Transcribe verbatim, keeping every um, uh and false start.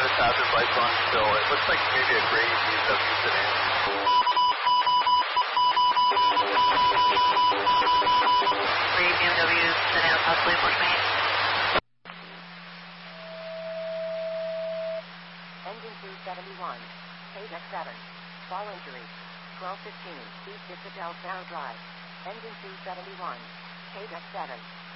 the hazard lights on still. It looks like maybe a gray B M W sedan. Gray B M W sedan, possibly approach me. Engine two seventy-one, K D E C seven, fall injury, twelve fifteen, East Isabel Sound Drive. Engine two seventy-one, K D E C seven.